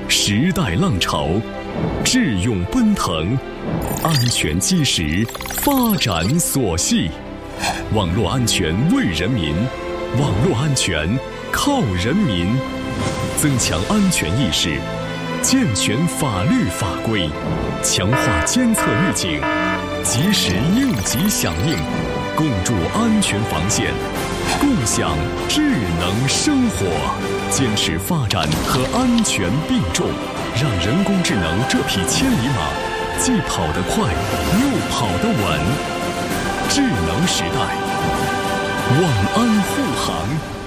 时代浪潮，智勇奔腾，安全基石，发展所系。网络安全为人民，网络安全靠人民。增强安全意识，健全法律法规，强化监测预警，及时应急响应，共筑安全防线，共享智能生活。坚持发展和安全并重，让人工智能这匹千里马既跑得快又跑得稳。智能时代，晚安护航。